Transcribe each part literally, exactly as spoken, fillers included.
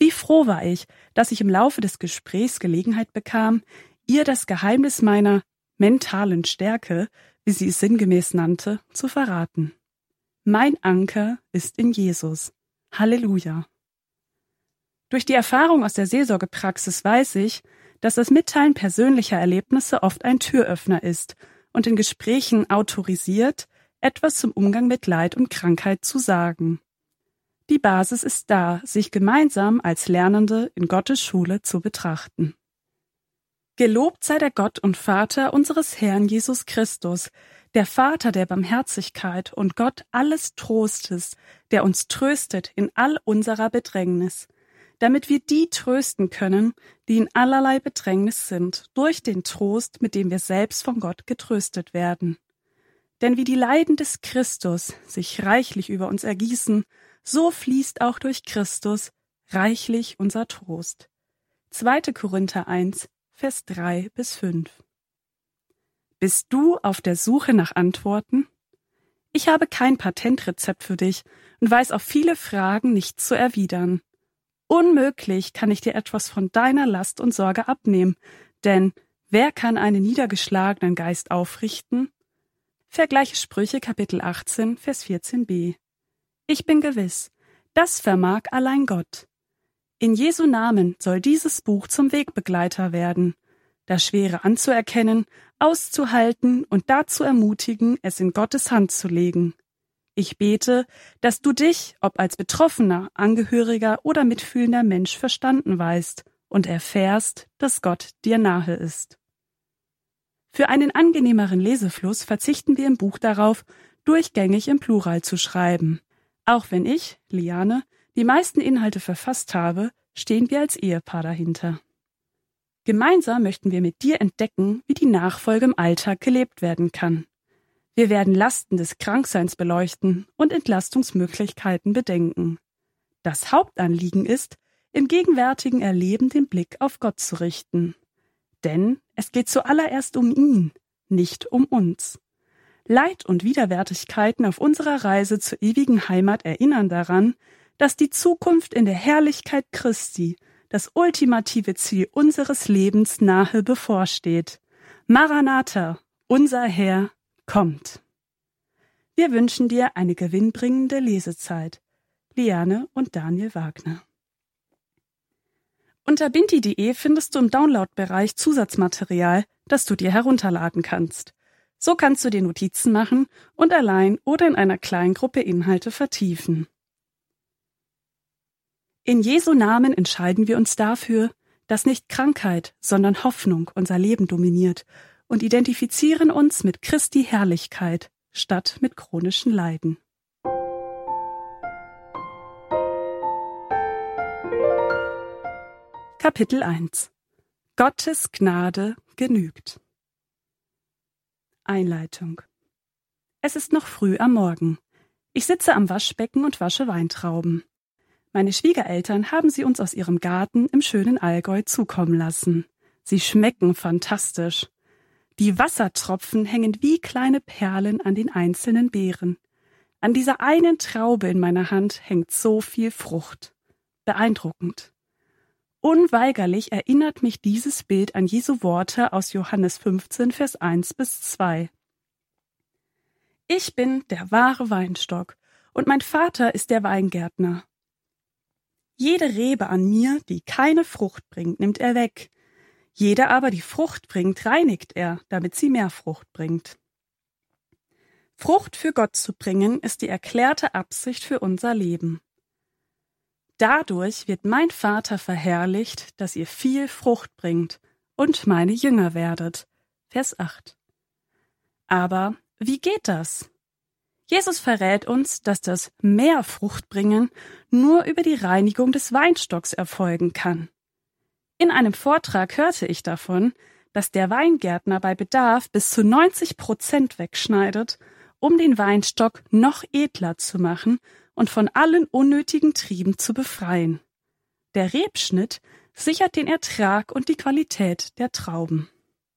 Wie froh war ich, dass ich im Laufe des Gesprächs Gelegenheit bekam, ihr das Geheimnis meiner mentalen Stärke, wie sie es sinngemäß nannte, zu verraten. Mein Anker ist in Jesus. Halleluja. Durch die Erfahrung aus der Seelsorgepraxis weiß ich, dass das Mitteilen persönlicher Erlebnisse oft ein Türöffner ist und in Gesprächen autorisiert, etwas zum Umgang mit Leid und Krankheit zu sagen. Die Basis ist da, sich gemeinsam als Lernende in Gottes Schule zu betrachten. Gelobt sei der Gott und Vater unseres Herrn Jesus Christus, der Vater der Barmherzigkeit und Gott alles Trostes, der uns tröstet in all unserer Bedrängnis, damit wir die trösten können, die in allerlei Bedrängnis sind, durch den Trost, mit dem wir selbst von Gott getröstet werden. Denn wie die Leiden des Christus sich reichlich über uns ergießen, so fließt auch durch Christus reichlich unser Trost. zweiter Korinther eins, Vers drei bis fünf. Bist du auf der Suche nach Antworten? Ich habe kein Patentrezept für dich und weiß auf viele Fragen nicht zu erwidern. Unmöglich kann ich dir etwas von deiner Last und Sorge abnehmen, denn wer kann einen niedergeschlagenen Geist aufrichten? Vergleiche Sprüche Kapitel achtzehn, Vers vierzehn b. Ich bin gewiss, das vermag allein Gott. In Jesu Namen soll dieses Buch zum Wegbegleiter werden, das Schwere anzuerkennen, auszuhalten und dazu ermutigen, es in Gottes Hand zu legen. Ich bete, dass du dich, ob als betroffener, Angehöriger oder mitfühlender Mensch verstanden weißt und erfährst, dass Gott dir nahe ist. Für einen angenehmeren Lesefluss verzichten wir im Buch darauf, durchgängig im Plural zu schreiben. Auch wenn ich, Liane, die meisten Inhalte verfasst habe, stehen wir als Ehepaar dahinter. Gemeinsam möchten wir mit dir entdecken, wie die Nachfolge im Alltag gelebt werden kann. Wir werden Lasten des Krankseins beleuchten und Entlastungsmöglichkeiten bedenken. Das Hauptanliegen ist, im gegenwärtigen Erleben den Blick auf Gott zu richten. Denn es geht zuallererst um ihn, nicht um uns. Leid und Widerwärtigkeiten auf unserer Reise zur ewigen Heimat erinnern daran, dass die Zukunft in der Herrlichkeit Christi, das ultimative Ziel unseres Lebens, nahe bevorsteht. Maranatha, unser Herr, kommt. Wir wünschen dir eine gewinnbringende Lesezeit. Liane und Daniel Wagner. Unter binti punkt de findest du im Download-Bereich Zusatzmaterial, das du dir herunterladen kannst. So kannst du dir Notizen machen und allein oder in einer kleinen Gruppe Inhalte vertiefen. In Jesu Namen entscheiden wir uns dafür, dass nicht Krankheit, sondern Hoffnung unser Leben dominiert und identifizieren uns mit Christi Herrlichkeit statt mit chronischen Leiden. Kapitel eins. Gottes Gnade genügt. Einleitung. Es ist noch früh am Morgen. Ich sitze am Waschbecken und wasche Weintrauben. Meine Schwiegereltern haben sie uns aus ihrem Garten im schönen Allgäu zukommen lassen. Sie schmecken fantastisch. Die Wassertropfen hängen wie kleine Perlen an den einzelnen Beeren. An dieser einen Traube in meiner Hand hängt so viel Frucht. Beeindruckend. Unweigerlich erinnert mich dieses Bild an Jesu Worte aus Johannes fünfzehn, Vers eins bis zwei. Ich bin der wahre Weinstock und mein Vater ist der Weingärtner. Jede Rebe an mir, die keine Frucht bringt, nimmt er weg. Jede aber, die Frucht bringt, reinigt er, damit sie mehr Frucht bringt. Frucht für Gott zu bringen, ist die erklärte Absicht für unser Leben. Dadurch wird mein Vater verherrlicht, dass ihr viel Frucht bringt und meine Jünger werdet. Vers acht. Aber wie geht das? Jesus verrät uns, dass das mehr Frucht bringen nur über die Reinigung des Weinstocks erfolgen kann. In einem Vortrag hörte ich davon, dass der Weingärtner bei Bedarf bis zu neunzig Prozent wegschneidet, um den Weinstock noch edler zu machen und von allen unnötigen Trieben zu befreien. Der Rebschnitt sichert den Ertrag und die Qualität der Trauben.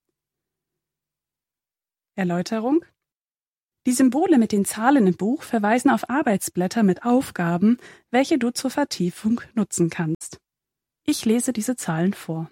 Erläuterung: Die Symbole mit den Zahlen im Buch verweisen auf Arbeitsblätter mit Aufgaben, welche du zur Vertiefung nutzen kannst. Ich lese diese Zahlen vor.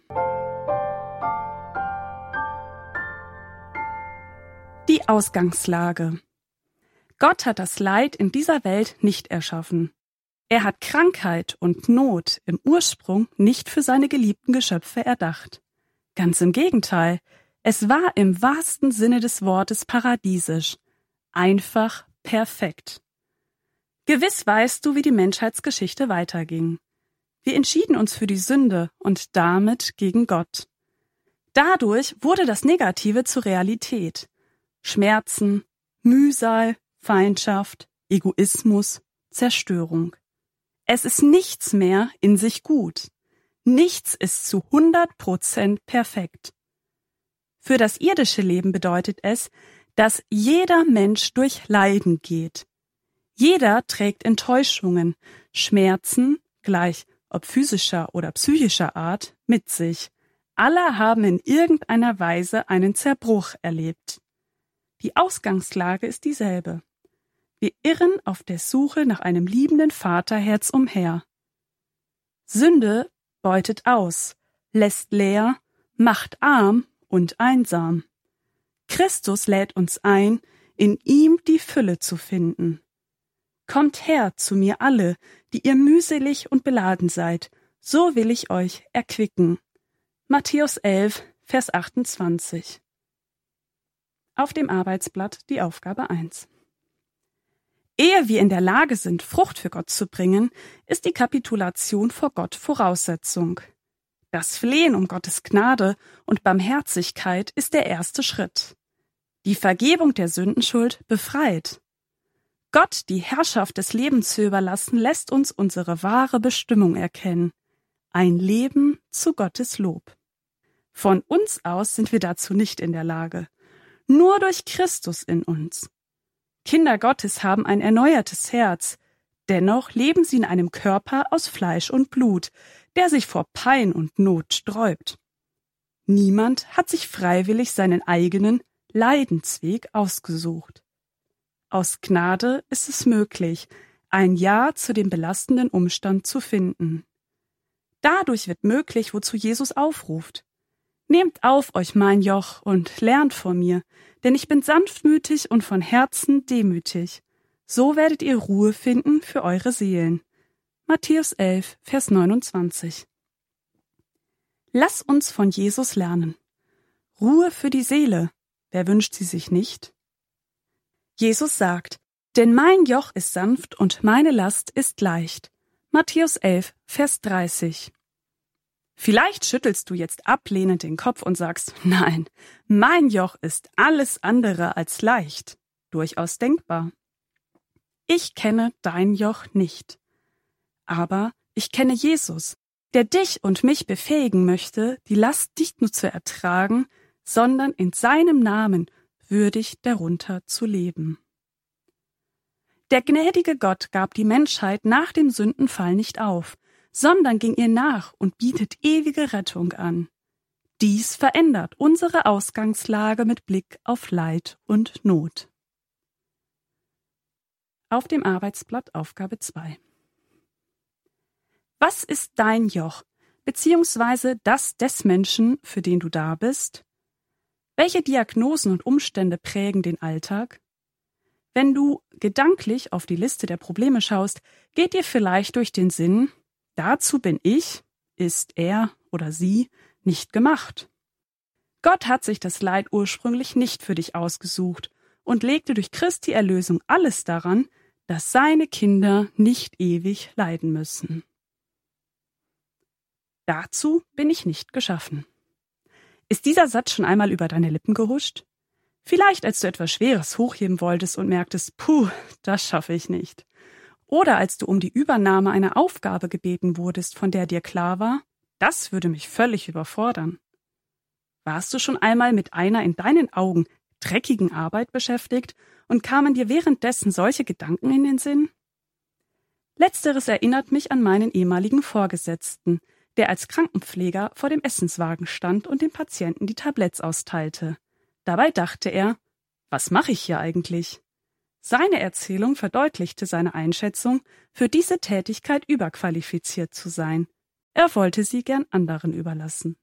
Die Ausgangslage. Gott hat das Leid in dieser Welt nicht erschaffen. Er hat Krankheit und Not im Ursprung nicht für seine geliebten Geschöpfe erdacht. Ganz im Gegenteil, es war im wahrsten Sinne des Wortes paradiesisch, einfach perfekt. Gewiss weißt du, wie die Menschheitsgeschichte weiterging. Wir entschieden uns für die Sünde und damit gegen Gott. Dadurch wurde das Negative zur Realität. Schmerzen, Mühsal, Feindschaft, Egoismus, Zerstörung. Es ist nichts mehr in sich gut. Nichts ist zu hundert Prozent perfekt. Für das irdische Leben bedeutet es, dass jeder Mensch durch Leiden geht. Jeder trägt Enttäuschungen, Schmerzen, gleich ob physischer oder psychischer Art, mit sich. Alle haben in irgendeiner Weise einen Zerbruch erlebt. Die Ausgangslage ist dieselbe. Wir irren auf der Suche nach einem liebenden Vaterherz umher. Sünde beutet aus, lässt leer, macht arm und einsam. Christus lädt uns ein, in ihm die Fülle zu finden. Kommt her zu mir alle, die ihr mühselig und beladen seid, so will ich euch erquicken. Matthäus elf, Vers achtundzwanzig. Auf dem Arbeitsblatt die Aufgabe eins. Ehe wir in der Lage sind, Frucht für Gott zu bringen, ist die Kapitulation vor Gott Voraussetzung. Das Flehen um Gottes Gnade und Barmherzigkeit ist der erste Schritt. Die Vergebung der Sündenschuld befreit. Gott die Herrschaft des Lebens zu überlassen, lässt uns unsere wahre Bestimmung erkennen. Ein Leben zu Gottes Lob. Von uns aus sind wir dazu nicht in der Lage. Nur durch Christus in uns. Kinder Gottes haben ein erneuertes Herz. Dennoch leben sie in einem Körper aus Fleisch und Blut, der sich vor Pein und Not sträubt. Niemand hat sich freiwillig seinen eigenen Leidensweg ausgesucht. Aus Gnade ist es möglich, ein Ja zu dem belastenden Umstand zu finden. Dadurch wird möglich, wozu Jesus aufruft. Nehmt auf euch mein Joch und lernt von mir, denn ich bin sanftmütig und von Herzen demütig. So werdet ihr Ruhe finden für eure Seelen. Matthäus elf, Vers neunundzwanzig. Lass uns von Jesus lernen. Ruhe für die Seele. Wer wünscht sie sich nicht? Jesus sagt, denn mein Joch ist sanft und meine Last ist leicht. Matthäus elf, Vers dreißig. Vielleicht schüttelst du jetzt ablehnend den Kopf und sagst, nein, mein Joch ist alles andere als leicht. Durchaus denkbar. Ich kenne dein Joch nicht. Aber ich kenne Jesus, der dich und mich befähigen möchte, die Last nicht nur zu ertragen, sondern in seinem Namen würdig darunter zu leben. Der gnädige Gott gab die Menschheit nach dem Sündenfall nicht auf, sondern ging ihr nach und bietet ewige Rettung an. Dies verändert unsere Ausgangslage mit Blick auf Leid und Not. Auf dem Arbeitsblatt Aufgabe zwei. Was ist dein Joch, beziehungsweise das des Menschen, für den du da bist? Welche Diagnosen und Umstände prägen den Alltag? Wenn du gedanklich auf die Liste der Probleme schaust, geht dir vielleicht durch den Sinn, dazu bin ich, ist er oder sie, nicht gemacht. Gott hat sich das Leid ursprünglich nicht für dich ausgesucht und legte durch Christi Erlösung alles daran, dass seine Kinder nicht ewig leiden müssen. Dazu bin ich nicht geschaffen. Ist dieser Satz schon einmal über deine Lippen gehuscht? Vielleicht als du etwas Schweres hochheben wolltest und merktest, puh, das schaffe ich nicht. Oder als du um die Übernahme einer Aufgabe gebeten wurdest, von der dir klar war, das würde mich völlig überfordern. Warst du schon einmal mit einer in deinen Augen dreckigen Arbeit beschäftigt und kamen dir währenddessen solche Gedanken in den Sinn? Letzteres erinnert mich an meinen ehemaligen Vorgesetzten, der als Krankenpfleger vor dem Essenswagen stand und den Patienten die Tabletts austeilte. Dabei dachte er, was mache ich hier eigentlich? Seine Erzählung verdeutlichte seine Einschätzung, für diese Tätigkeit überqualifiziert zu sein. er wollte sie gern anderen überlassen.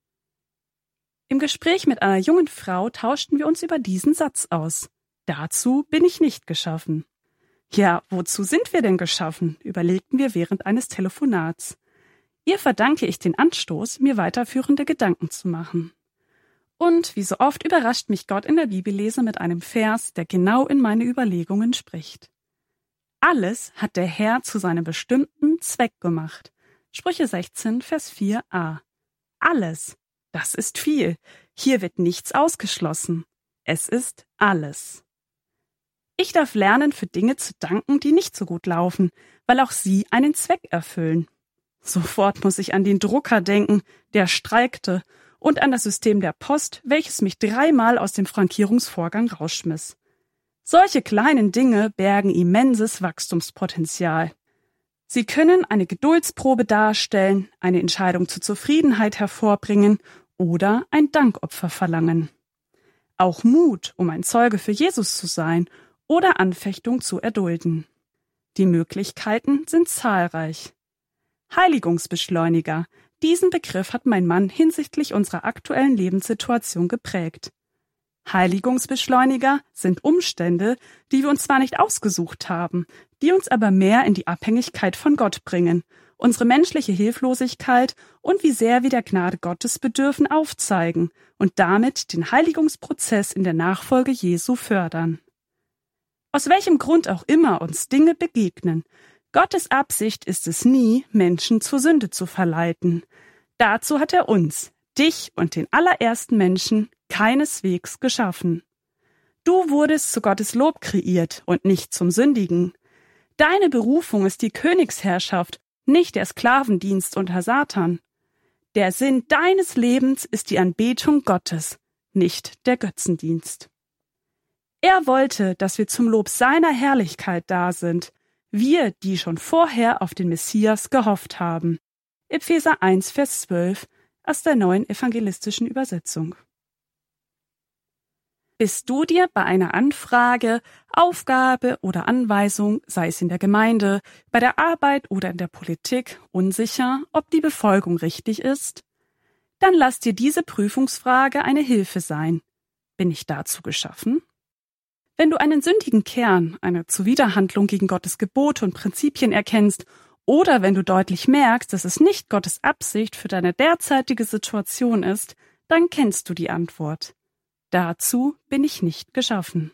Im Gespräch mit einer jungen Frau tauschten wir uns über diesen Satz aus. Dazu bin ich nicht geschaffen. Ja, wozu sind wir denn geschaffen? Überlegten wir während eines Telefonats. Ihr verdanke ich den Anstoß, mir weiterführende Gedanken zu machen. Und wie so oft überrascht mich Gott in der Bibellese mit einem Vers, der genau in meine Überlegungen spricht. Alles hat der Herr zu seinem bestimmten Zweck gemacht. Sprüche sechzehn, Vers vier a. Alles. Das ist viel. Hier wird nichts ausgeschlossen. Es ist alles. Ich darf lernen, für Dinge zu danken, die nicht so gut laufen, weil auch sie einen Zweck erfüllen. Sofort muss ich an den Drucker denken, der streikte, und an das System der Post, welches mich dreimal aus dem Frankierungsvorgang rausschmiss. Solche kleinen Dinge bergen immenses Wachstumspotenzial. Sie können eine Geduldsprobe darstellen, eine Entscheidung zur Zufriedenheit hervorbringen oder ein Dankopfer verlangen. Auch Mut, um ein Zeuge für Jesus zu sein oder Anfechtung zu erdulden. Die Möglichkeiten sind zahlreich. Heiligungsbeschleuniger. Diesen Begriff hat mein Mann hinsichtlich unserer aktuellen Lebenssituation geprägt. Heiligungsbeschleuniger sind Umstände, die wir uns zwar nicht ausgesucht haben, die uns aber mehr in die Abhängigkeit von Gott bringen, unsere menschliche Hilflosigkeit und wie sehr wir der Gnade Gottes bedürfen aufzeigen und damit den Heiligungsprozess in der Nachfolge Jesu fördern. Aus welchem Grund auch immer uns Dinge begegnen, Gottes Absicht ist es nie, Menschen zur Sünde zu verleiten. Dazu hat er uns, dich und den allerersten Menschen, keineswegs geschaffen. Du wurdest zu Gottes Lob kreiert und nicht zum Sündigen. Deine Berufung ist die Königsherrschaft, nicht der Sklavendienst unter Satan. Der Sinn deines Lebens ist die Anbetung Gottes, nicht der Götzendienst. Er wollte, dass wir zum Lob seiner Herrlichkeit da sind, wir, die schon vorher auf den Messias gehofft haben. Epheser eins, Vers zwölf aus der neuen evangelistischen Übersetzung. Bist du dir bei einer Anfrage, Aufgabe oder Anweisung, sei es in der Gemeinde, bei der Arbeit oder in der Politik, unsicher, ob die Befolgung richtig ist? Dann lass dir diese Prüfungsfrage eine Hilfe sein. Bin ich dazu geschaffen? Wenn du einen sündigen Kern, eine Zuwiderhandlung gegen Gottes Gebote und Prinzipien erkennst, oder wenn du deutlich merkst, dass es nicht Gottes Absicht für deine derzeitige Situation ist, dann kennst du die Antwort. Dazu bin ich nicht geschaffen.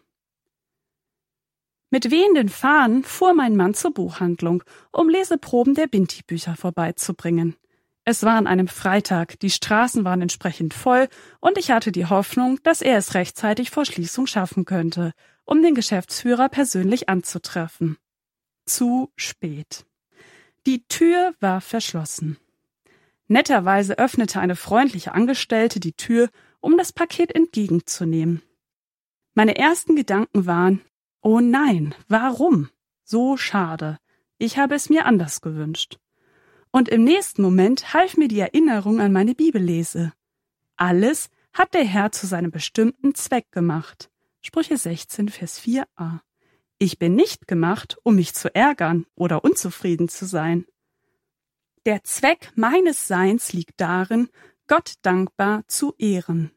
Mit wehenden Fahnen fuhr mein Mann zur Buchhandlung, um Leseproben der Binti-Bücher vorbeizubringen. Es war an einem Freitag, die Straßen waren entsprechend voll und ich hatte die Hoffnung, dass er es rechtzeitig vor Schließung schaffen könnte, um den Geschäftsführer persönlich anzutreffen. Zu spät. Die Tür war verschlossen. Netterweise öffnete eine freundliche Angestellte die Tür, um das Paket entgegenzunehmen. Meine ersten Gedanken waren, oh nein, warum? So schade. Ich habe es mir anders gewünscht. Und im nächsten Moment half mir die Erinnerung an meine Bibellese. Alles hat der Herr zu seinem bestimmten Zweck gemacht. Sprüche sechzehn, Vers vier a. Ich bin nicht gemacht, um mich zu ärgern oder unzufrieden zu sein. Der Zweck meines Seins liegt darin, Gott dankbar zu ehren.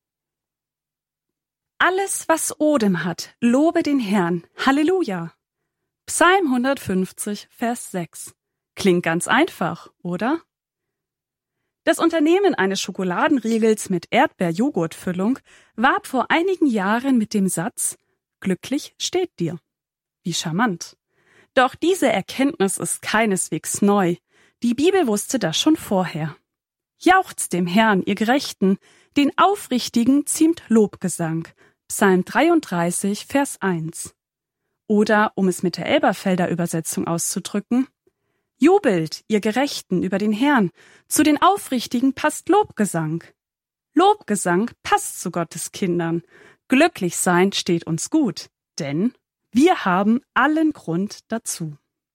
Alles, was Odem hat, lobe den Herrn. Halleluja! Psalm hundertfünfzig, Vers sechs. Klingt ganz einfach, oder? Das Unternehmen eines Schokoladenriegels mit Erdbeer-Joghurt-Füllung warb vor einigen Jahren mit dem Satz: Glücklich steht dir. Wie charmant. Doch diese Erkenntnis ist keineswegs neu. Die Bibel wusste das schon vorher. Jauchzt dem Herrn, ihr Gerechten, den Aufrichtigen ziemt Lobgesang. Psalm dreiunddreißig, Vers eins. Oder, um es mit der Elberfelder Übersetzung auszudrücken: Jubelt, ihr Gerechten, über den Herrn, zu den Aufrichtigen passt Lobgesang. Lobgesang passt zu Gottes Kindern. Glücklich sein steht uns gut, denn wir haben allen Grund dazu.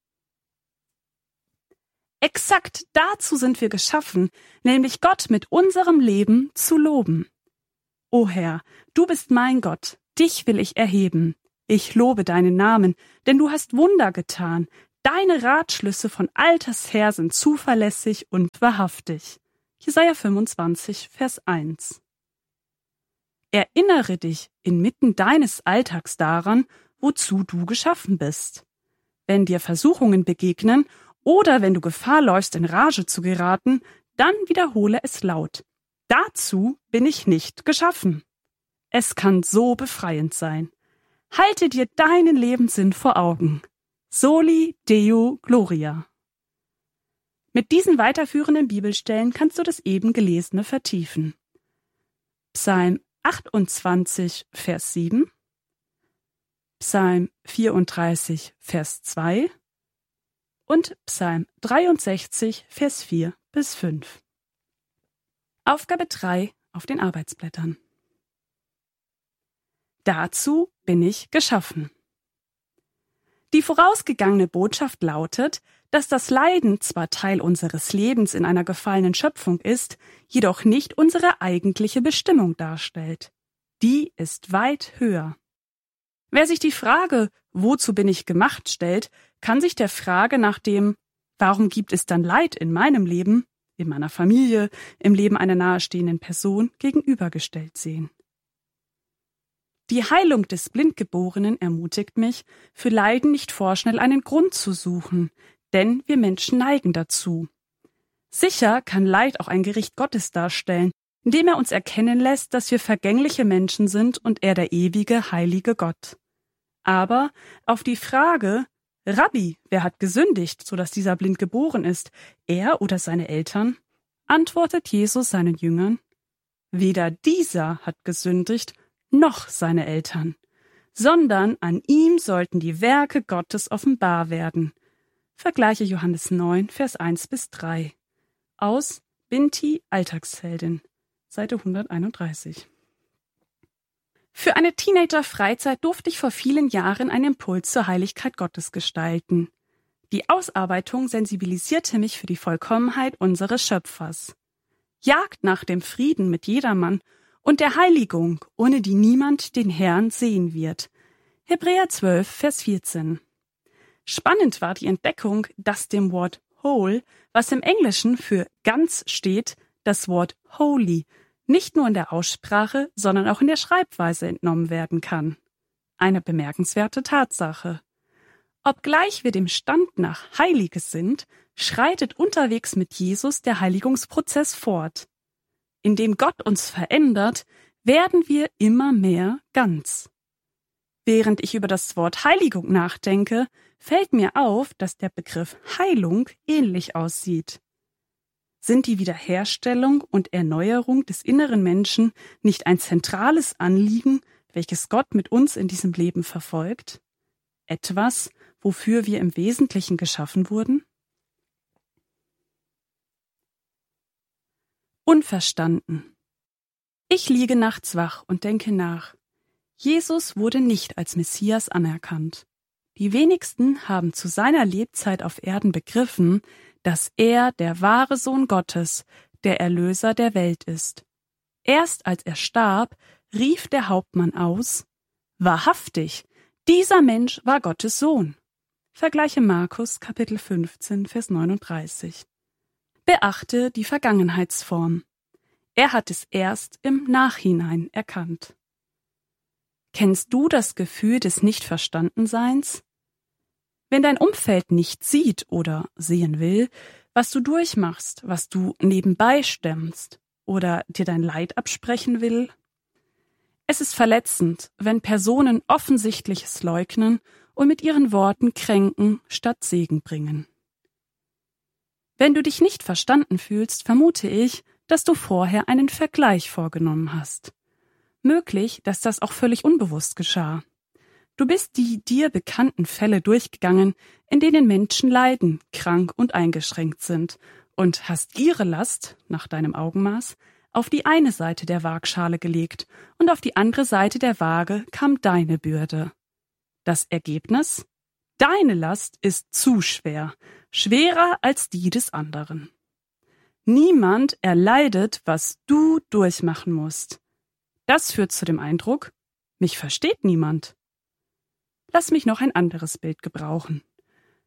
Exakt dazu sind wir geschaffen, nämlich Gott mit unserem Leben zu loben. O Herr, du bist mein Gott, dich will ich erheben. Ich lobe deinen Namen, denn du hast Wunder getan. Deine Ratschlüsse von alters her sind zuverlässig und wahrhaftig. Jesaja fünfundzwanzig, Vers eins. Erinnere dich inmitten deines Alltags daran, wozu du geschaffen bist. Wenn dir Versuchungen begegnen oder wenn du Gefahr läufst, in Rage zu geraten, dann wiederhole es laut. Dazu bin ich nicht geschaffen. Es kann so befreiend sein. Halte dir deinen Lebenssinn vor Augen. Soli Deo Gloria. Mit diesen weiterführenden Bibelstellen kannst du das eben Gelesene vertiefen. Psalm achtundzwanzig, Vers sieben, Psalm vierunddreißig, Vers zwei und Psalm dreiundsechzig, Vers vier bis fünf. Aufgabe drei auf den Arbeitsblättern. Dazu bin ich geschaffen. Die vorausgegangene Botschaft lautet, dass das Leiden zwar Teil unseres Lebens in einer gefallenen Schöpfung ist, jedoch nicht unsere eigentliche Bestimmung darstellt. Die ist weit höher. Wer sich die Frage, wozu bin ich gemacht, stellt, kann sich der Frage nach dem, warum gibt es dann Leid in meinem Leben, in meiner Familie, im Leben einer nahestehenden Person gegenübergestellt sehen. Die Heilung des Blindgeborenen ermutigt mich, für Leiden nicht vorschnell einen Grund zu suchen, denn wir Menschen neigen dazu. Sicher kann Leid auch ein Gericht Gottes darstellen, indem er uns erkennen lässt, dass wir vergängliche Menschen sind und er der ewige, heilige Gott. Aber auf die Frage, Rabbi, wer hat gesündigt, sodass dieser blind geboren ist, er oder seine Eltern, antwortet Jesus seinen Jüngern, weder dieser hat gesündigt, noch seine Eltern, sondern an ihm sollten die Werke Gottes offenbar werden. Vergleiche Johannes neun, Vers eins bis drei. Aus Binti Alltagsheldin, Seite hunderteinunddreißig. Für eine Teenager-Freizeit durfte ich vor vielen Jahren einen Impuls zur Heiligkeit Gottes gestalten. Die Ausarbeitung sensibilisierte mich für die Vollkommenheit unseres Schöpfers. Jagd nach dem Frieden mit jedermann und der Heiligung, ohne die niemand den Herrn sehen wird. Hebräer zwölf, Vers vierzehn. Spannend war die Entdeckung, dass dem Wort whole, was im Englischen für ganz steht, das Wort holy nicht nur in der Aussprache, sondern auch in der Schreibweise entnommen werden kann. Eine bemerkenswerte Tatsache. Obgleich wir dem Stand nach Heiliges sind, schreitet unterwegs mit Jesus der Heiligungsprozess fort. Indem Gott uns verändert, werden wir immer mehr ganz. Während ich über das Wort Heiligung nachdenke, fällt mir auf, dass der Begriff Heilung ähnlich aussieht. Sind die Wiederherstellung und Erneuerung des inneren Menschen nicht ein zentrales Anliegen, welches Gott mit uns in diesem Leben verfolgt? Etwas, wofür wir im Wesentlichen geschaffen wurden? Unverstanden. Ich liege nachts wach und denke nach. Jesus wurde nicht als Messias anerkannt. Die wenigsten haben zu seiner Lebzeit auf Erden begriffen, dass er der wahre Sohn Gottes, der Erlöser der Welt ist. Erst als er starb, rief der Hauptmann aus, wahrhaftig, dieser Mensch war Gottes Sohn. Vergleiche Markus Kapitel fünfzehn, Vers neununddreißig. Beachte die Vergangenheitsform. Er hat es erst im Nachhinein erkannt. Kennst du das Gefühl des Nichtverstandenseins? Wenn dein Umfeld nicht sieht oder sehen will, was du durchmachst, was du nebenbei stemmst oder dir dein Leid absprechen will? Es ist verletzend, wenn Personen Offensichtliches leugnen und mit ihren Worten kränken statt Segen bringen. Wenn du dich nicht verstanden fühlst, vermute ich, dass du vorher einen Vergleich vorgenommen hast. Möglich, dass das auch völlig unbewusst geschah. Du bist die dir bekannten Fälle durchgegangen, in denen Menschen leiden, krank und eingeschränkt sind, und hast ihre Last, nach deinem Augenmaß, auf die eine Seite der Waagschale gelegt und auf die andere Seite der Waage kam deine Bürde. Das Ergebnis? Deine Last ist zu schwer, schwerer als die des anderen. Niemand erleidet, was du durchmachen musst. Das führt zu dem Eindruck, mich versteht niemand. Lass mich noch ein anderes Bild gebrauchen.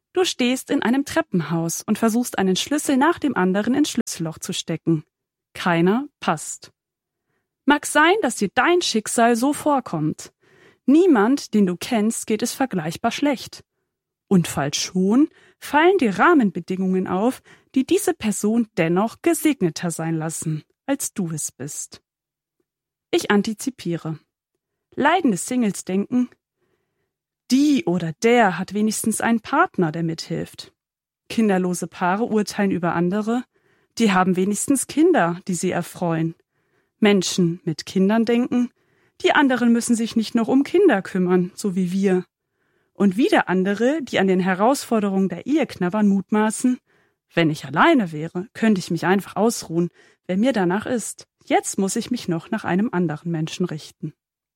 Du stehst in einem Treppenhaus und versuchst einen Schlüssel nach dem anderen ins Schlüsselloch zu stecken. Keiner passt. Mag sein, dass dir dein Schicksal so vorkommt. Niemand, den du kennst, geht es vergleichbar schlecht. Und falls schon, fallen dir Rahmenbedingungen auf, die diese Person dennoch gesegneter sein lassen, als du es bist. Ich antizipiere. Leidende Singles denken, die oder der hat wenigstens einen Partner, der mithilft. Kinderlose Paare urteilen über andere, die haben wenigstens Kinder, die sie erfreuen. Menschen mit Kindern denken, die anderen müssen sich nicht noch um Kinder kümmern, so wie wir. Und wieder andere, die an den Herausforderungen der Ehe knabbern, mutmaßen, wenn ich alleine wäre, könnte ich mich einfach ausruhen, wenn mir danach ist. Jetzt muss ich mich noch nach einem anderen Menschen richten.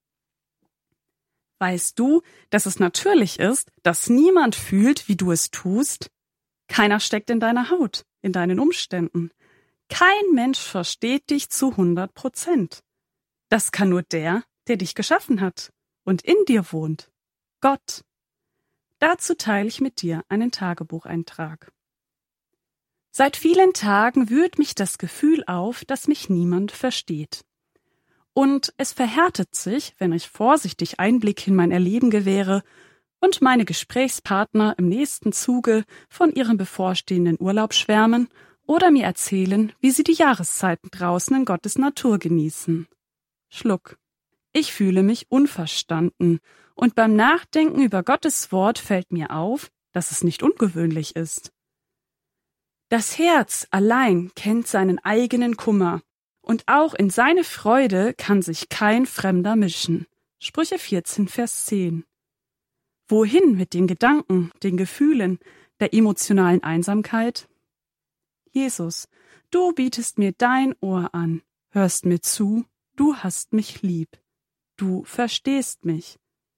Weißt du, dass es natürlich ist, dass niemand fühlt, wie du es tust? Keiner steckt in deiner Haut, in deinen Umständen. Kein Mensch versteht dich zu hundert Prozent. Das kann nur der, der dich geschaffen hat und in dir wohnt. Gott. Dazu teile ich mit dir einen Tagebucheintrag. Seit vielen Tagen wühlt mich das Gefühl auf, dass mich niemand versteht. Und es verhärtet sich, wenn ich vorsichtig Einblick in mein Erleben gewähre und meine Gesprächspartner im nächsten Zuge von ihrem bevorstehenden Urlaub schwärmen oder mir erzählen, wie sie die Jahreszeiten draußen in Gottes Natur genießen. Schluck. Ich fühle mich unverstanden und beim Nachdenken über Gottes Wort fällt mir auf, dass es nicht ungewöhnlich ist. Das Herz allein kennt seinen eigenen Kummer. Und auch in seine Freude kann sich kein Fremder mischen. Sprüche vierzehn, Vers zehn. Wohin mit den Gedanken, den Gefühlen, der emotionalen Einsamkeit? Jesus, du bietest mir dein Ohr an, hörst mir zu, du hast mich lieb, du verstehst mich.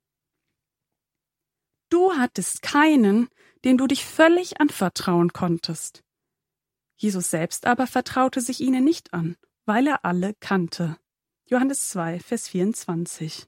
Du hattest keinen, dem du dich völlig anvertrauen konntest. Jesus selbst aber vertraute sich ihnen nicht an, weil er alle kannte. Johannes zwei, Vers vierundzwanzig.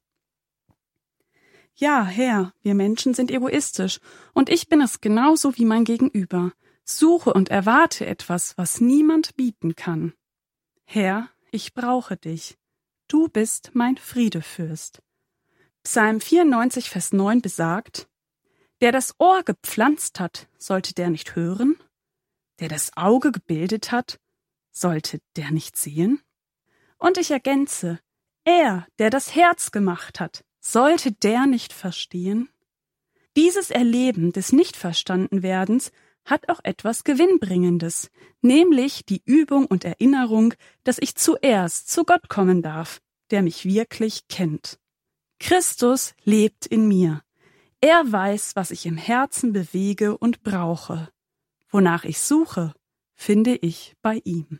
Ja, Herr, wir Menschen sind egoistisch, und ich bin es genauso wie mein Gegenüber. Suche und erwarte etwas, was niemand bieten kann. Herr, ich brauche dich. Du bist mein Friedefürst. Psalm vierundneunzig, Vers neun besagt, der das Ohr gepflanzt hat, sollte der nicht hören? Der das Auge gebildet hat, sollte der nicht sehen? Und ich ergänze, er, der das Herz gemacht hat, sollte der nicht verstehen? Dieses Erleben des Nichtverstandenwerdens hat auch etwas Gewinnbringendes, nämlich die Übung und Erinnerung, dass ich zuerst zu Gott kommen darf, der mich wirklich kennt. Christus lebt in mir. Er weiß, was ich im Herzen bewege und brauche. Wonach ich suche, finde ich bei ihm.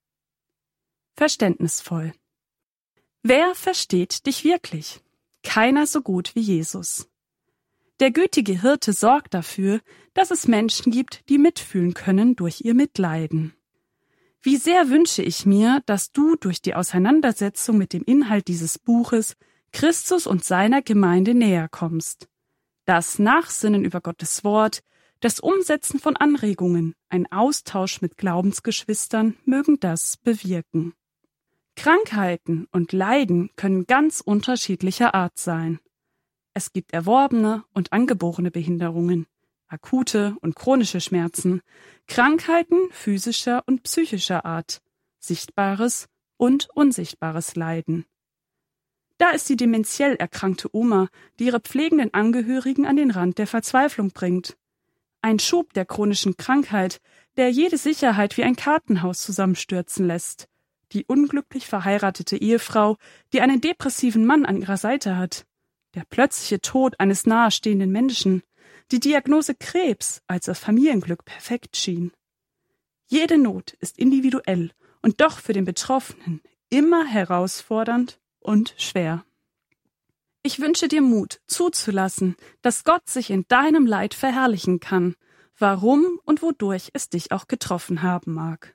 Verständnisvoll. Wer versteht dich wirklich? Keiner so gut wie Jesus. Der gütige Hirte sorgt dafür, dass es Menschen gibt, die mitfühlen können durch ihr Mitleiden. Wie sehr wünsche ich mir, dass du durch die Auseinandersetzung mit dem Inhalt dieses Buches Christus und seiner Gemeinde näher kommst. Das Nachsinnen über Gottes Wort, das Umsetzen von Anregungen, ein Austausch mit Glaubensgeschwistern mögen das bewirken. Krankheiten und Leiden können ganz unterschiedlicher Art sein. Es gibt erworbene und angeborene Behinderungen, akute und chronische Schmerzen, Krankheiten physischer und psychischer Art, sichtbares und unsichtbares Leiden. Da ist die dementiell erkrankte Oma, die ihre pflegenden Angehörigen an den Rand der Verzweiflung bringt. Ein Schub der chronischen Krankheit, der jede Sicherheit wie ein Kartenhaus zusammenstürzen lässt. Die unglücklich verheiratete Ehefrau, die einen depressiven Mann an ihrer Seite hat. Der plötzliche Tod eines nahestehenden Menschen. Die Diagnose Krebs, als das Familienglück perfekt schien. Jede Not ist individuell und doch für den Betroffenen immer herausfordernd und schwer. Ich wünsche dir Mut, zuzulassen, dass Gott sich in deinem Leid verherrlichen kann, warum und wodurch es dich auch getroffen haben mag.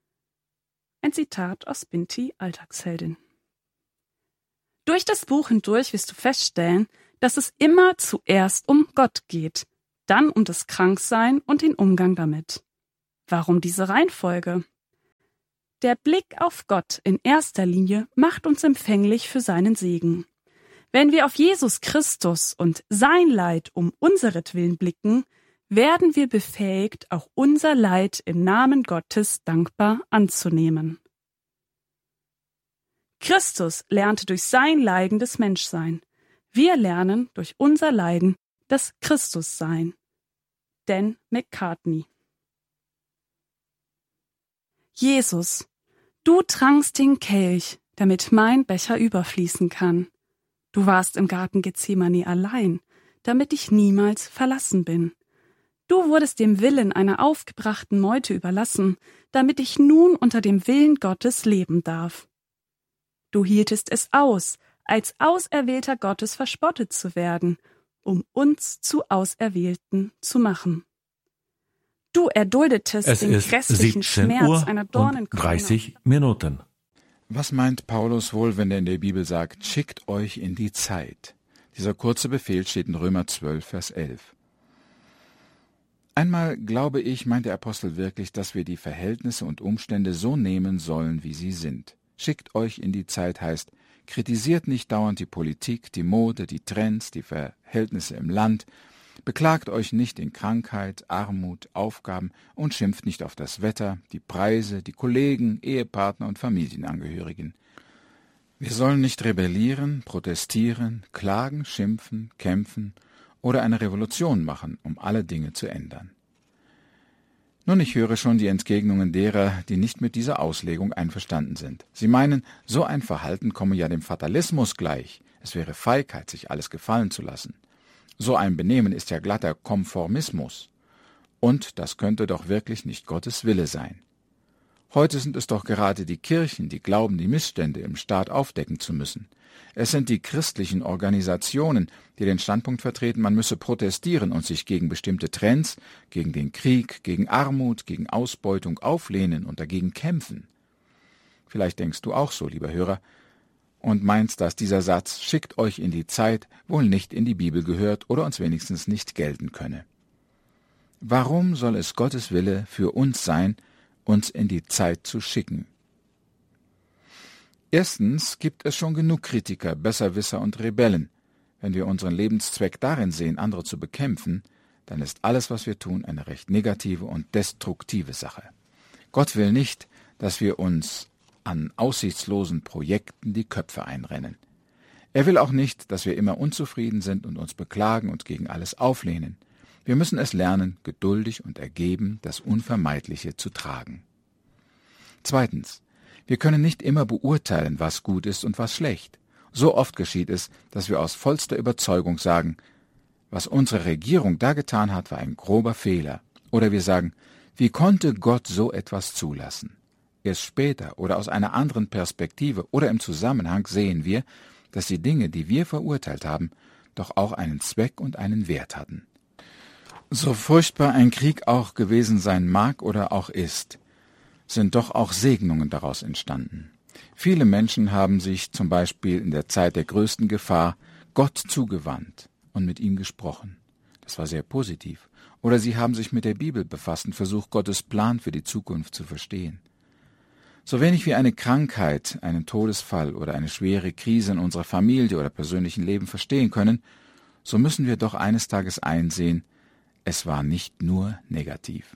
Ein Zitat aus Binti, Alltagsheldin. Durch das Buch hindurch wirst du feststellen, dass es immer zuerst um Gott geht. dann um das Kranksein und den Umgang damit. Warum diese Reihenfolge? Der Blick auf Gott in erster Linie macht uns empfänglich für seinen Segen. Wenn wir auf Jesus Christus und sein Leid um unseretwillen blicken, werden wir befähigt, auch unser Leid im Namen Gottes dankbar anzunehmen. Christus lernte durch sein Leiden das Menschsein. Wir lernen durch unser Leiden das Christussein. Dan McCartney. Jesus, du trankst den Kelch, damit mein Becher überfließen kann. Du warst im Garten Gethsemane allein, damit ich niemals verlassen bin. Du wurdest dem Willen einer aufgebrachten Meute überlassen, damit ich nun unter dem Willen Gottes leben darf. Du hieltest es aus, als Auserwählter Gottes verspottet zu werden, um uns zu Auserwählten zu machen. Du erduldetest es den ist grässlichen Schmerz Uhr einer und Dornenkrone. dreißig Minuten. Was meint Paulus wohl, wenn er in der Bibel sagt, schickt euch in die Zeit? Dieser kurze Befehl steht in Römer zwölf, Vers elf. Einmal, glaube ich, meint der Apostel wirklich, dass wir die Verhältnisse und Umstände so nehmen sollen, wie sie sind. Schickt euch in die Zeit heißt, kritisiert nicht dauernd die Politik, die Mode, die Trends, die Verhältnisse im Land, beklagt euch nicht in Krankheit, Armut, Aufgaben und schimpft nicht auf das Wetter, die Preise, die Kollegen, Ehepartner und Familienangehörigen. Wir sollen nicht rebellieren, protestieren, klagen, schimpfen, kämpfen oder eine Revolution machen, um alle Dinge zu ändern. Nun, ich höre schon die Entgegnungen derer, die nicht mit dieser Auslegung einverstanden sind. Sie meinen, so ein Verhalten komme ja dem Fatalismus gleich. Es wäre Feigheit, sich alles gefallen zu lassen. So ein Benehmen ist ja glatter Konformismus. Und das könnte doch wirklich nicht Gottes Wille sein. Heute sind es doch gerade die Kirchen, die glauben, die Missstände im Staat aufdecken zu müssen. Es sind die christlichen Organisationen, die den Standpunkt vertreten, man müsse protestieren und sich gegen bestimmte Trends, gegen den Krieg, gegen Armut, gegen Ausbeutung auflehnen und dagegen kämpfen. Vielleicht denkst du auch so, lieber Hörer, und meinst, dass dieser Satz »schickt euch in die Zeit« wohl nicht in die Bibel gehört oder uns wenigstens nicht gelten könne. Warum soll es Gottes Wille für uns sein, uns in die Zeit zu schicken? Erstens gibt es schon genug Kritiker, Besserwisser und Rebellen. Wenn wir unseren Lebenszweck darin sehen, andere zu bekämpfen, dann ist alles, was wir tun, eine recht negative und destruktive Sache. Gott will nicht, dass wir uns an aussichtslosen Projekten die Köpfe einrennen. Er will auch nicht, dass wir immer unzufrieden sind und uns beklagen und gegen alles auflehnen. Wir müssen es lernen, geduldig und ergeben das Unvermeidliche zu tragen. Zweitens, wir können nicht immer beurteilen, was gut ist und was schlecht. So oft geschieht es, dass wir aus vollster Überzeugung sagen, was unsere Regierung da getan hat, war ein grober Fehler. Oder wir sagen, wie konnte Gott so etwas zulassen? Erst später oder aus einer anderen Perspektive oder im Zusammenhang sehen wir, dass die Dinge, die wir verurteilt haben, doch auch einen Zweck und einen Wert hatten. So furchtbar ein Krieg auch gewesen sein mag oder auch ist, sind doch auch Segnungen daraus entstanden. Viele Menschen haben sich zum Beispiel in der Zeit der größten Gefahr Gott zugewandt und mit ihm gesprochen. Das war sehr positiv. Oder sie haben sich mit der Bibel befasst und versucht, Gottes Plan für die Zukunft zu verstehen. So wenig wie eine Krankheit, einen Todesfall oder eine schwere Krise in unserer Familie oder persönlichen Leben verstehen können, so müssen wir doch eines Tages einsehen, es war nicht nur negativ.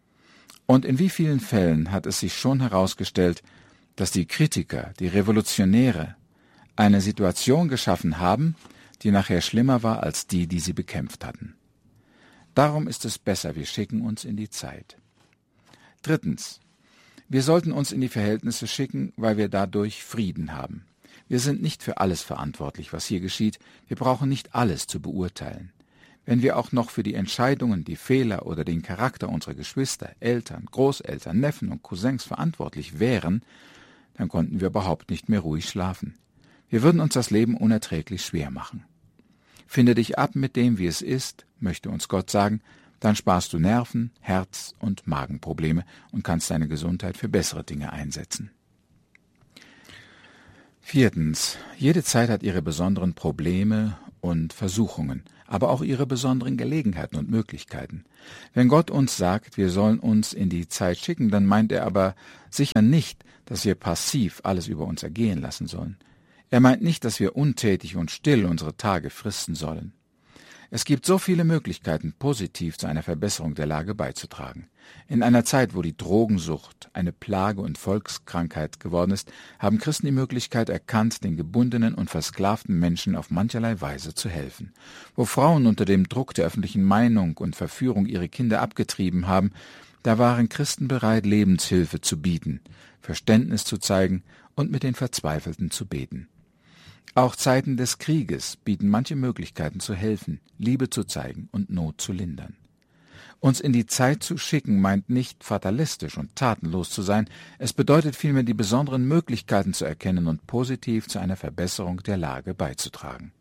Und in wie vielen Fällen hat es sich schon herausgestellt, dass die Kritiker, die Revolutionäre, eine Situation geschaffen haben, die nachher schlimmer war als die, die sie bekämpft hatten. Darum ist es besser, wir schicken uns in die Zeit. Drittens, wir sollten uns in die Verhältnisse schicken, weil wir dadurch Frieden haben. Wir sind nicht für alles verantwortlich, was hier geschieht. Wir brauchen nicht alles zu beurteilen. Wenn wir auch noch für die Entscheidungen, die Fehler oder den Charakter unserer Geschwister, Eltern, Großeltern, Neffen und Cousins verantwortlich wären, dann konnten wir überhaupt nicht mehr ruhig schlafen. Wir würden uns das Leben unerträglich schwer machen. Finde dich ab mit dem, wie es ist, möchte uns Gott sagen, dann sparst du Nerven, Herz- und Magenprobleme und kannst deine Gesundheit für bessere Dinge einsetzen. Viertens. Jede Zeit hat ihre besonderen Probleme und Versuchungen, aber auch ihre besonderen Gelegenheiten und Möglichkeiten. Wenn Gott uns sagt, wir sollen uns in die Zeit schicken, dann meint er aber sicher nicht, dass wir passiv alles über uns ergehen lassen sollen. Er meint nicht, dass wir untätig und still unsere Tage fristen sollen. Es gibt so viele Möglichkeiten, positiv zu einer Verbesserung der Lage beizutragen. In einer Zeit, wo die Drogensucht eine Plage und Volkskrankheit geworden ist, haben Christen die Möglichkeit erkannt, den gebundenen und versklavten Menschen auf mancherlei Weise zu helfen. Wo Frauen unter dem Druck der öffentlichen Meinung und Verführung ihre Kinder abgetrieben haben, da waren Christen bereit, Lebenshilfe zu bieten, Verständnis zu zeigen und mit den Verzweifelten zu beten. Auch Zeiten des Krieges bieten manche Möglichkeiten zu helfen, Liebe zu zeigen und Not zu lindern. Uns in die Zeit zu schicken, meint nicht fatalistisch und tatenlos zu sein, es bedeutet vielmehr, die besonderen Möglichkeiten zu erkennen und positiv zu einer Verbesserung der Lage beizutragen.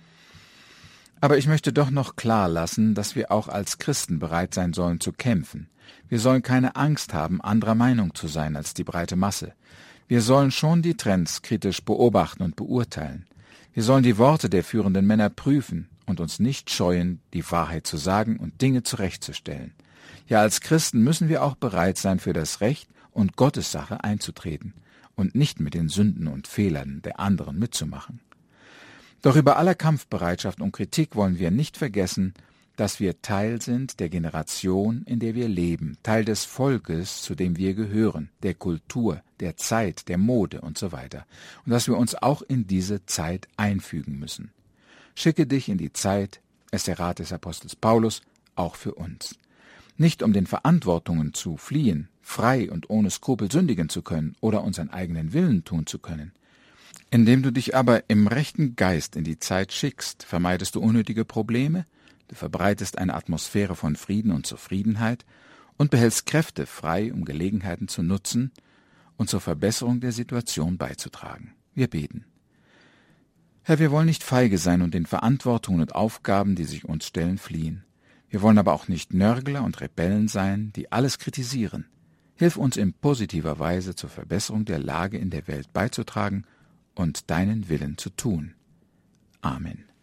Aber ich möchte doch noch klar lassen, dass wir auch als Christen bereit sein sollen zu kämpfen. Wir sollen keine Angst haben, anderer Meinung zu sein als die breite Masse. Wir sollen schon die Trends kritisch beobachten und beurteilen. Wir sollen die Worte der führenden Männer prüfen und uns nicht scheuen, die Wahrheit zu sagen und Dinge zurechtzustellen. Ja, als Christen müssen wir auch bereit sein, für das Recht und Gottes Sache einzutreten und nicht mit den Sünden und Fehlern der anderen mitzumachen. Doch über aller Kampfbereitschaft und Kritik wollen wir nicht vergessen, dass wir Teil sind der Generation, in der wir leben, Teil des Volkes, zu dem wir gehören, der Kultur, der Zeit, der Mode und so weiter, und dass wir uns auch in diese Zeit einfügen müssen. Schicke dich in die Zeit, ist der Rat des Apostels Paulus, auch für uns. Nicht um den Verantwortungen zu fliehen, frei und ohne Skrupel sündigen zu können oder unseren eigenen Willen tun zu können. Indem du dich aber im rechten Geist in die Zeit schickst, vermeidest du unnötige Probleme, du verbreitest eine Atmosphäre von Frieden und Zufriedenheit und behältst Kräfte frei, um Gelegenheiten zu nutzen und zur Verbesserung der Situation beizutragen. Wir beten. Herr, wir wollen nicht feige sein und den Verantwortungen und Aufgaben, die sich uns stellen, fliehen. Wir wollen aber auch nicht Nörgler und Rebellen sein, die alles kritisieren. Hilf uns in positiver Weise zur Verbesserung der Lage in der Welt beizutragen und deinen Willen zu tun. Amen.